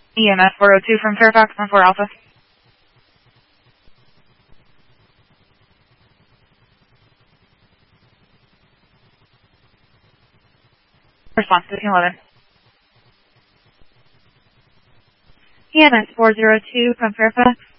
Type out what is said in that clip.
EMS 402 from Fairfax on 4 Alpha. Response to 11. EMS 402 from Fairfax.